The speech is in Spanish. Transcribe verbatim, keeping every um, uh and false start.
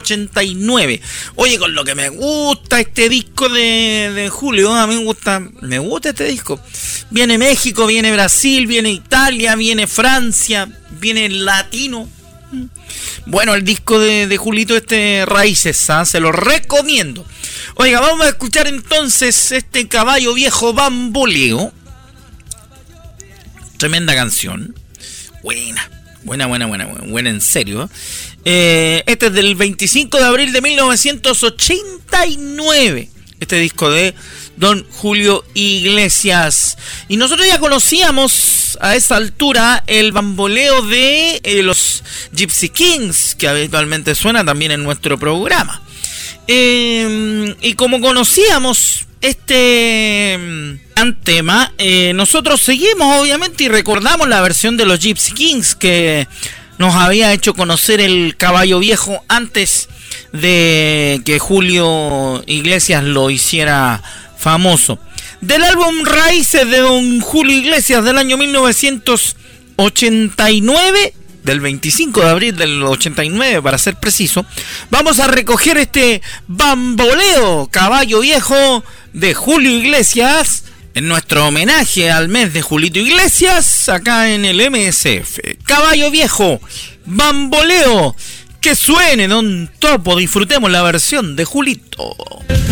ochenta y nueve. Oye, con lo que me gusta este disco de, de Julio, a mí me gusta, me gusta este disco. Viene México, viene Brasil, viene Italia, viene Francia, viene Latino. Bueno, el disco de, de Julito, este Raíces, ¿eh? Se lo recomiendo. Oiga, vamos a escuchar entonces este Caballo Viejo Bamboleo. Tremenda canción. Buena, buena, buena, buena, buena, en serio. Eh, este es del veinticinco de abril de mil novecientos ochenta y nueve. Este disco de Don Julio Iglesias. Y nosotros ya conocíamos a esa altura el bamboleo de eh, los Gypsy Kings, que habitualmente suena también en nuestro programa. Eh, y como conocíamos este gran tema, eh, nosotros seguimos obviamente y recordamos la versión de los Gypsy Kings que nos había hecho conocer el Caballo Viejo antes de que Julio Iglesias lo hiciera famoso. Del álbum Raíces de Don Julio Iglesias del año mil novecientos ochenta y nueve, del veinticinco de abril del ochenta y nueve para ser preciso, vamos a recoger este bamboleo Caballo Viejo de Julio Iglesias en nuestro homenaje al mes de Julito Iglesias acá en el M S F. Caballo Viejo, bamboleo, que suene Don Topo, disfrutemos la versión de Julito.